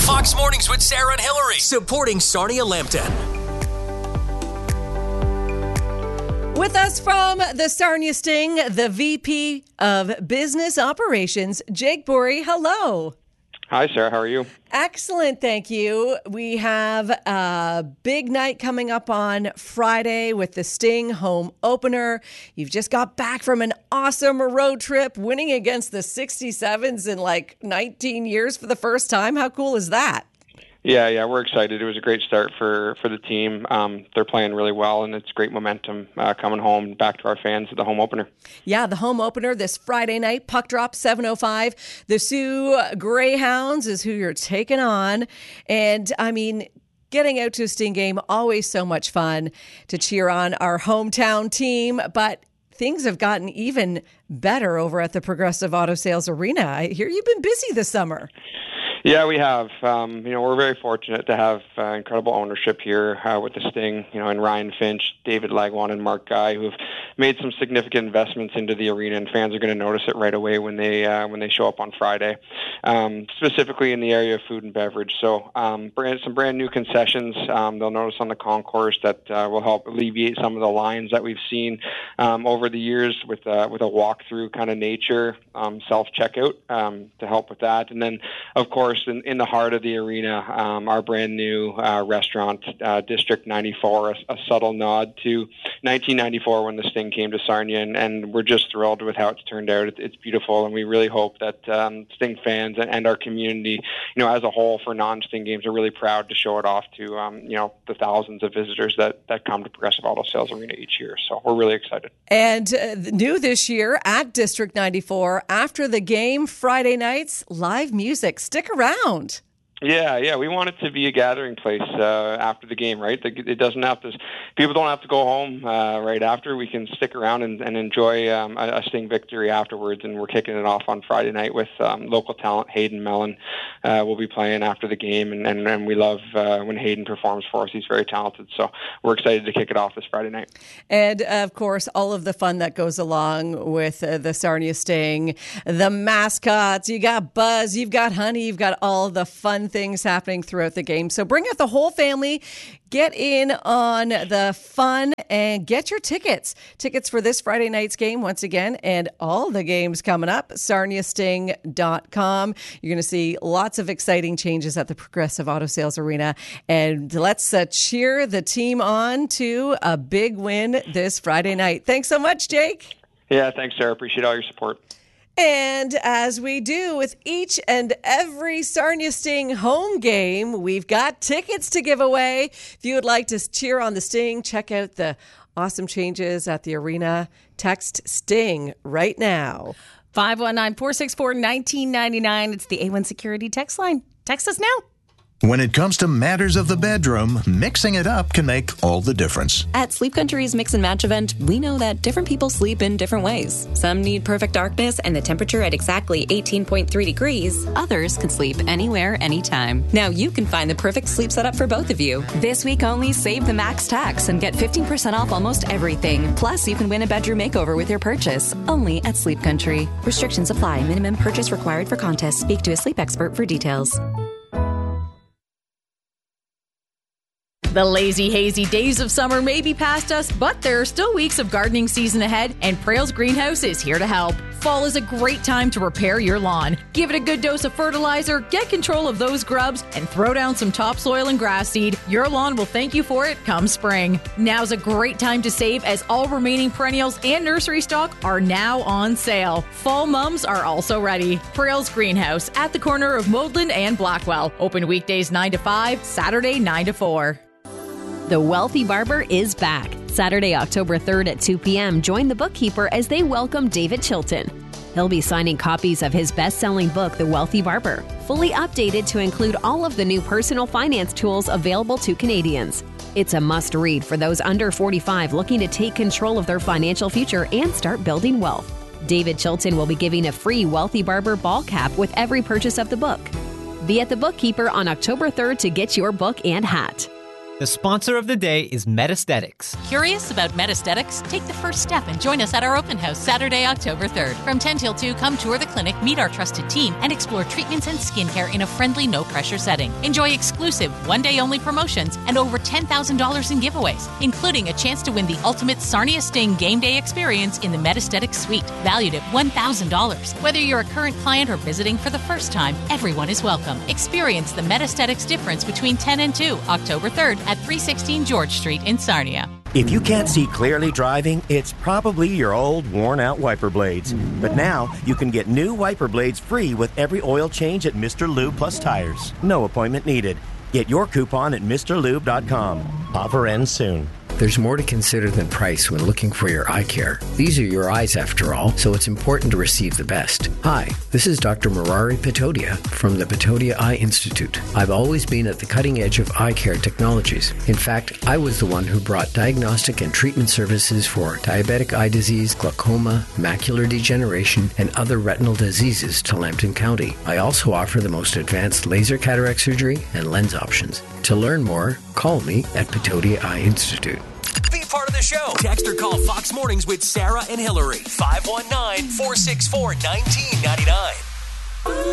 Fox Mornings with Sarah and Hillary, supporting Sarnia Lambton. With us from the Sarnia Sting, the VP of Business Operations, Jake Burry. Hello. Hi, Sarah. How are you? Excellent, thank you. We have a big night coming up on Friday with the Sting home opener. You've just got back from an awesome road trip, winning against the 67s in like 19 years for the first time. How cool is that? Yeah, we're excited. It was a great start for the team. They're playing really well, and it's great momentum coming home back to our fans at the home opener. Yeah, the home opener this Friday night, puck drop 7:05. The Sioux Greyhounds is who you're taking on. And, I mean, getting out to a Sting game, always so much fun to cheer on our hometown team. But things have gotten even better over at the Progressive Auto Sales Arena. I hear you've been busy this summer. Yeah, we have. We're very fortunate to have incredible ownership here with the Sting, and Ryan Finch, David Lagwan, and Mark Guy, who have made some significant investments into the arena, and fans are going to notice it right away when they show up on Friday, specifically in the area of food and beverage. So some brand new concessions they'll notice on the concourse that will help alleviate some of the lines that we've seen over the years with a walk-through kind of nature, self-checkout to help with that. And then, of course, in the heart of the arena, our brand new restaurant, District 94, a subtle nod to 1994 when the Sting came to Sarnia, and we're just thrilled with how it's turned out. It's beautiful, and we really hope that Sting fans and our community, as a whole, for non-Sting games, are really proud to show it off to the thousands of visitors that come to Progressive Auto Sales Arena each year. So we're really excited. And new this year at District 94, after the game Friday nights, live music. Stick around. Yeah, we want it to be a gathering place after the game, right? It doesn't have to. People don't have to go home right after. We can stick around and enjoy a Sting victory afterwards. And we're kicking it off on Friday night with local talent Hayden Mellon. Will be playing after the game, and we love when Hayden performs for us. He's very talented, so we're excited to kick it off this Friday night. And of course, all of the fun that goes along with the Sarnia Sting, the mascots. You got Buzz, you've got Honey, you've got all the fun things happening throughout the game. So bring out the whole family, get in on the fun, and get your tickets. Tickets for this Friday night's game, once again, and all the games coming up, sarniasting.com. You're going to see lots of exciting changes at the Progressive Auto Sales Arena. And let's cheer the team on to a big win this Friday night. Thanks so much, Jake. Yeah, thanks, Sarah. Appreciate all your support. And as we do with each and every Sarnia Sting home game, we've got tickets to give away. If you would like to cheer on the Sting, check out the awesome changes at the arena. Text STING right now. 519-464-1999. It's the A1 Security text line. Text us now. When it comes to matters of the bedroom, mixing it up can make all the difference. At Sleep Country's Mix and Match event, we know that different people sleep in different ways. Some need perfect darkness and the temperature at exactly 18.3 degrees. Others can sleep anywhere, anytime. Now you can find the perfect sleep setup for both of you. This week only, save the max tax and get 15% off almost everything. Plus, you can win a bedroom makeover with your purchase. Only at Sleep Country. Restrictions apply. Minimum purchase required for contest. Speak to a sleep expert for details. The lazy, hazy days of summer may be past us, but there are still weeks of gardening season ahead, and Prale's Greenhouse is here to help. Fall is a great time to repair your lawn. Give it a good dose of fertilizer, get control of those grubs, and throw down some topsoil and grass seed. Your lawn will thank you for it come spring. Now's a great time to save, as all remaining perennials and nursery stock are now on sale. Fall mums are also ready. Prale's Greenhouse at the corner of Modeland and Blackwell. Open weekdays 9 to 5, Saturday 9 to 4. The Wealthy Barber is back. Saturday, October 3rd at 2 p.m., join the bookkeeper as they welcome David Chilton. He'll be signing copies of his best-selling book, The Wealthy Barber, fully updated to include all of the new personal finance tools available to Canadians. It's a must-read for those under 45 looking to take control of their financial future and start building wealth. David Chilton will be giving a free Wealthy Barber ball cap with every purchase of the book. Be at the bookkeeper on October 3rd to get your book and hat. The sponsor of the day is Metasthetics. Curious about Metasthetics? Take the first step and join us at our open house Saturday, October 3rd. From 10 till 2, come tour the clinic, meet our trusted team, and explore treatments and skincare in a friendly, no-pressure setting. Enjoy exclusive, one-day-only promotions and over $10,000 in giveaways, including a chance to win the ultimate Sarnia Sting game day experience in the Metasthetics Suite, valued at $1,000. Whether you're a current client or visiting for the first time, everyone is welcome. Experience the Metasthetics difference between 10 and 2, October 3rd at 316 George Street in Sarnia. If you can't see clearly driving, it's probably your old, worn-out wiper blades. But now, you can get new wiper blades free with every oil change at Mr. Lube Plus Tires. No appointment needed. Get your coupon at MrLube.com. Offer ends soon. There's more to consider than price when looking for your eye care. These are your eyes after all, so it's important to receive the best. Hi, this is Dr. Murari Patodia from the Patodia Eye Institute. I've always been at the cutting edge of eye care technologies. In fact, I was the one who brought diagnostic and treatment services for diabetic eye disease, glaucoma, macular degeneration, and other retinal diseases to Lambton County. I also offer the most advanced laser cataract surgery and lens options. To learn more, call me at Patodia Eye Institute. Be part of the show. Text or call Fox Mornings with Sarah and Hillary. 519-464-1999.